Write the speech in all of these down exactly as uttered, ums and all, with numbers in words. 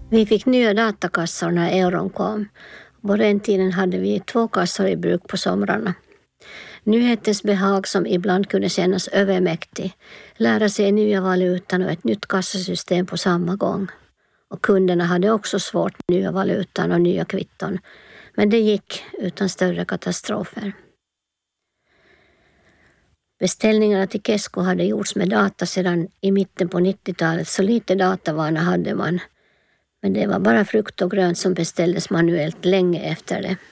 Vi fick nya datakassor när euron kom. På den tiden hade vi två kassor i bruk på somrarna. Nyhetens behag som ibland kunde kännas övermäktig, lära sig nya valutan och ett nytt kassasystem på samma gång. Och kunderna hade också svårt med nya valutan och nya kvitton, men det gick utan större katastrofer. Beställningarna till Kesko hade gjorts med data sedan i mitten på nittiotalet, så lite datavana hade man. Men det var bara frukt och grönt som beställdes manuellt länge efter det.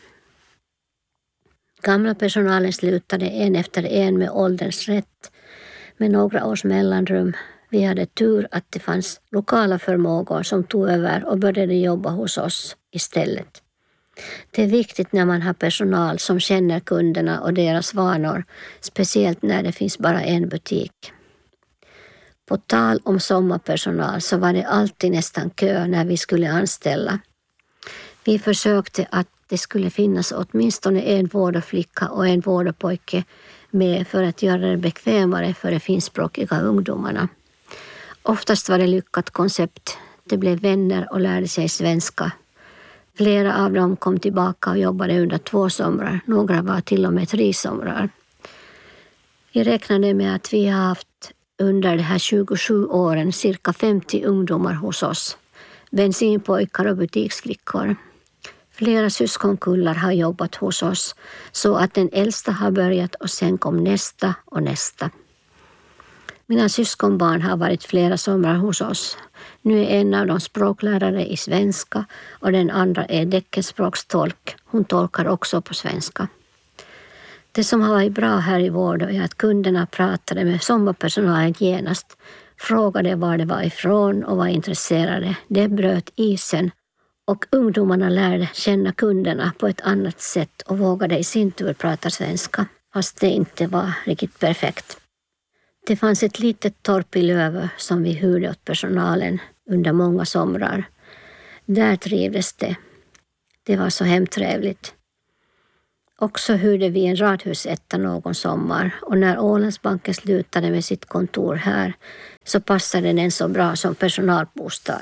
Gamla personalen slutade en efter en med ålderns rätt med några års mellanrum. Vi hade tur att det fanns lokala förmågor som tog över och började jobba hos oss istället. Det är viktigt när man har personal som känner kunderna och deras vanor, speciellt när det finns bara en butik. På tal om sommarpersonal så var det alltid nästan kö när vi skulle anställa. Vi försökte att det skulle finnas åtminstone en vårdflicka och en vårdpojke med för att göra det bekvämare för de finskspråkiga ungdomarna. Oftast var det lyckat koncept. De blev vänner och lärde sig svenska. Flera av dem kom tillbaka och jobbade under två somrar. Några var till och med tre somrar. Vi räknade med att vi har haft under de här tjugosju åren cirka femtio ungdomar hos oss. Bensinpojkar och butiksflickor. Flera syskonkullar har jobbat hos oss så att den äldsta har börjat och sen kom nästa och nästa. Mina syskonbarn har varit flera somrar hos oss. Nu är en av dem språklärare i svenska och den andra är teckenspråkstolk. Hon tolkar också på svenska. Det som har varit bra här i vård är att kunderna pratade med sommarpersonalen genast, frågade var det var ifrån och var intresserade. Det bröt isen och ungdomarna lärde känna kunderna på ett annat sätt och vågade i sin tur prata svenska, fast det inte var riktigt perfekt. Det fanns ett litet torp i Lövö som vi hyrde åt personalen under många somrar. Där trivdes det. Det var så hemtrevligt. Också hyrde vi en radhusetta någon sommar och när Ålandsbanken slutade med sitt kontor här så passade den så bra som personalbostad.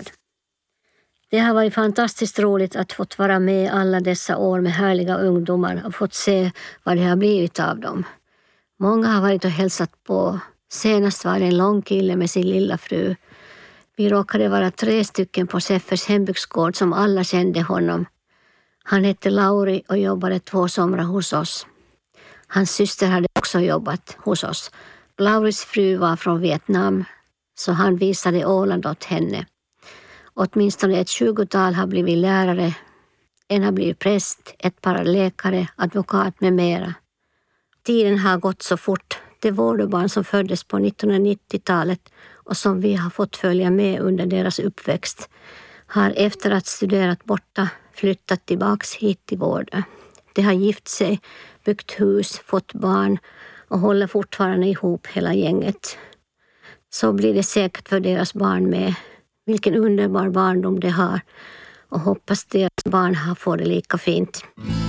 Det har varit fantastiskt roligt att få vara med alla dessa år med härliga ungdomar och fått se vad det har blivit av dem. Många har varit och hälsat på. Senast var det en lång kille med sin lilla fru. Vi råkade vara tre stycken på Seffers hembygdsgård som alla kände honom. Han hette Lauri och jobbade två somrar hos oss. Hans syster hade också jobbat hos oss. Lauris fru var från Vietnam så han visade Åland åt henne. Åtminstone ett tjugotal har blivit lärare. En har blivit präst, ett par läkare, advokat med mera. Tiden har gått så fort. De vårdbarn som föddes på nittonhundranittiotalet och som vi har fått följa med under deras uppväxt har efter att studerat borta flyttat tillbaks hit till vården. De har gift sig, byggt hus, fått barn och håller fortfarande ihop hela gänget. Så blir det säkert för deras barn med. Vilken underbar barndom de har och hoppas deras barn har fått det lika fint.